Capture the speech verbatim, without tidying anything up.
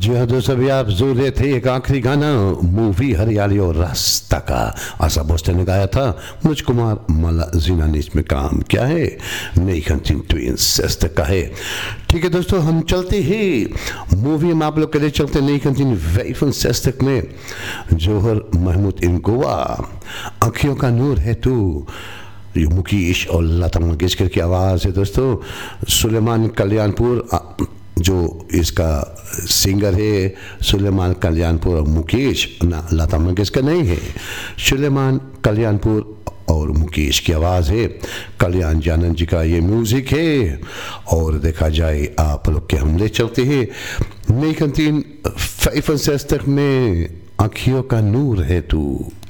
जी हाँ दोस्तों, अभी आप सुन रहे थे एक आखिरी गाना मूवी हरियाली और रास्ता का। आशा भोसले ने गाया था, मनोज कुमार मला जीना ने इसमें काम किया है, नई खंतीन ट्विंस तक का है। ठीक है दोस्तों, हम चलते हैं मूवी में, आप लोग के लिए चलते नई खंतीन वैफन तक में। जोहर महमूद इन गोवा, आँखियों का नूर है तू, ये मुकेश और लता मंगेशकर की आवाज़ है दोस्तों। सुलेमान कल्याणपुर जो इसका सिंगर है, सुलेमान कल्याणपुर और मुकेश ना, लता मंगेशकर नहीं है, सुलेमान कल्याणपुर और मुकेश की आवाज़ है। कल्याण जानन जी का ये म्यूज़िक है। और देखा जाए आप लोग के हमले चलते हैं नई खंतीन फैफन से तक में, आँखियों का नूर है तू।